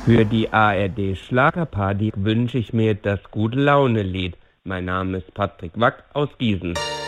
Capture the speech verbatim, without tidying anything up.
Für die A R D-Schlagerparty wünsche ich mir das Gute-Laune-Lied. Mein Name ist Patrick Wack aus Gießen.